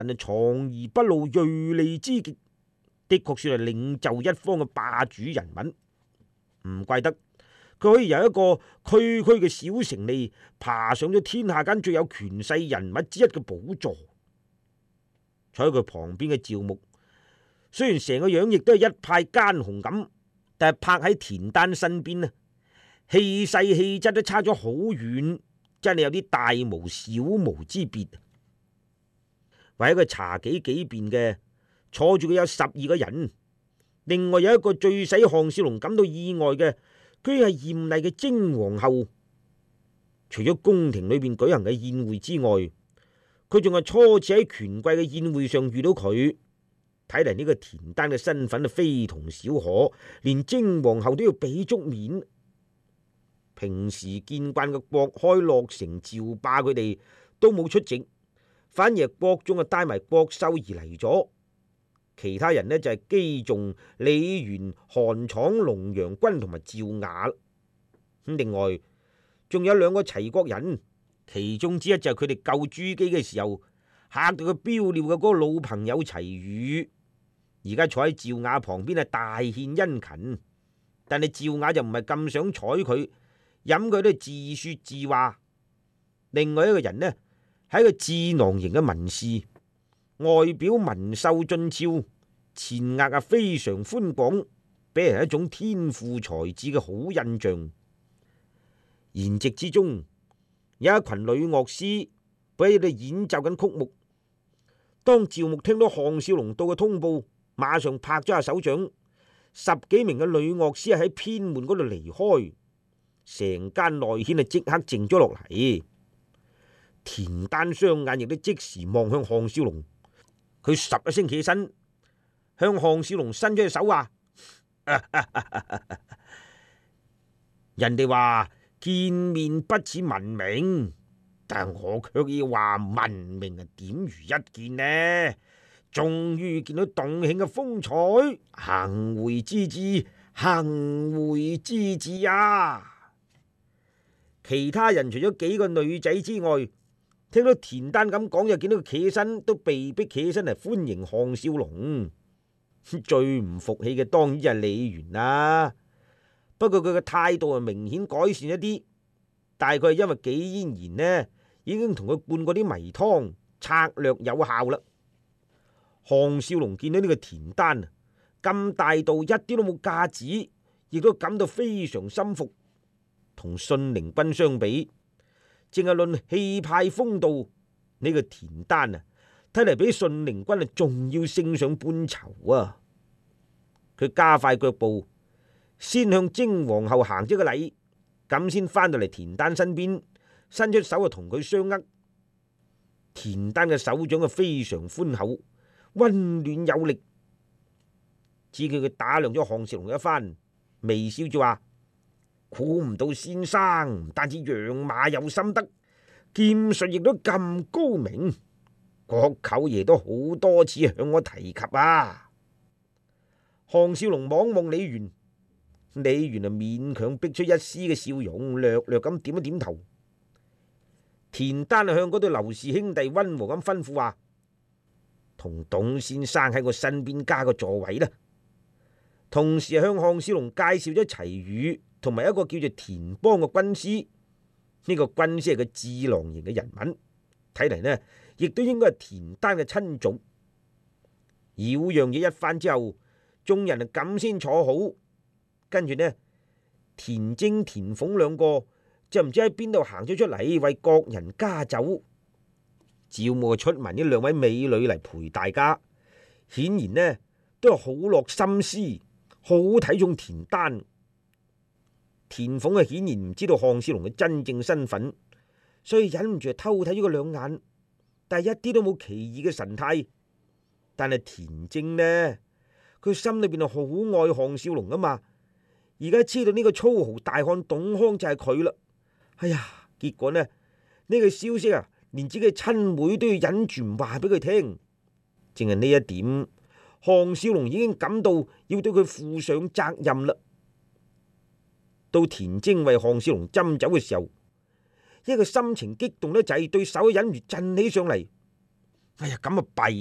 人藏而不露，銳利之極，的確算係領袖一方嘅霸主人物。唔怪得佢可以由一個區區嘅小城吏爬上咗天下間最有權勢人物之一嘅寶座。坐喺佢旁邊嘅趙牧，雖然成個樣亦都係一派奸雄咁，但係拍喺田丹身邊啊，氣勢氣質都差咗好遠，真係有啲大巫小巫之別。為一個茶幾幾邊嘅坐住嘅有12個人，另外有一個最使項少龍感到意外嘅，居然係艷麗嘅精皇后。除咗宮廷裏邊舉行嘅宴會之外，佢仲係初次喺權貴嘅宴會上遇到佢。睇嚟呢個田丹嘅身份啊，非同小可，連精皇后都要俾足面。平時見慣嘅郭開、洛成、趙霸佢哋都冇出席，反而係郭忠啊帶埋郭秀而嚟咗。其他人呢就係姬仲、李元、韓闖、龍陽君同埋趙雅。另外仲有2個齊國人，其中之一就係佢哋救朱姬嘅時候嚇到佢飆尿嘅嗰個老朋友齊宇，而家坐喺趙雅旁邊係大獻殷勤。但係趙雅就唔係咁想睬佢，飲佢都自說自話。另外一個人呢係一個智囊型嘅文士，外表文秀俊俏，前額啊非常寬廣，俾人一種天賦才智嘅好印象。筵席之中有一群女樂師喺度演奏緊曲目。當趙牧聽到項少龍到嘅通報，馬上拍咗下手掌，10幾名嘅女樂師喺偏門嗰度離開，成間內軒啊即刻靜咗落嚟。田丹雙眼亦都即時望向項少龍，佢十一聲起身，向項少龍伸出隻手話：人哋話見面不似聞名，但我卻要話聞名啊點如一見呢？終於見到動興嘅風采，幸會之至，幸會之至啊！其他人除咗幾個女仔之外，聽到田丹咁講，又見到佢企起身，都被逼企起身嚟歡迎項少龍。最唔服氣嘅當然係李元啦。不過佢嘅態度係明顯改善一啲，大概係因為紀嫣然呢已經同佢灌過啲迷湯，策略有效啦。項少龍見到呢個田丹咁大度，一啲都冇架子，亦都感到非常心服。同信陵君相比，淨係論氣派風度，呢個田丹啊，睇嚟比信陵君啊仲要升上半籌啊！佢加快腳步，先向精皇后行咗個禮，咁先翻到嚟田丹身邊，伸出手啊同佢相握。田丹嘅手掌啊非常寬厚，溫暖有力。至佢打量咗項少龍一番，微笑住話：估唔到先生唔單止養馬有心得，劍術亦都咁高明。國舅爺都好多次向我提及啊！項少龍望望李元，李元啊勉強逼出一絲嘅笑容，略略咁點一點頭。田丹啊向嗰對劉氏兄弟溫和咁吩咐話：同董先生喺我身邊加個座位啦。同時向項少龍介紹咗齊宇同埋一個叫做田邦嘅軍師。呢個軍師係個智囊型嘅人物，睇嚟呢亦都應該係田丹嘅親族。擾攘嘢一番之後，眾人啊咁先坐好，跟住呢田征、田鳳兩個就唔知喺邊度行咗出嚟，為各人加酒。趙牧出埋呢2位美女嚟陪大家，顯然呢都係好落心思，好睇重田丹。田鳳啊顯然唔知道項少龍嘅真正身份，所以忍唔住偷睇咗佢2眼，但係一啲都冇奇異嘅神態。但係田征呢，佢心裏邊係好愛項少龍啊嘛，而家知道呢個粗豪大漢董康就係佢啦。哎呀，結果呢個消息啊，連自己嘅親妹都要忍住唔話俾佢聽。淨係呢一點，項少龍已經感到要對佢負上責任啦。到田征為項少龍斟酒嘅時候，一個心情激動呢，就係對手忍唔住震起上嚟。 哎呀，咁啊弊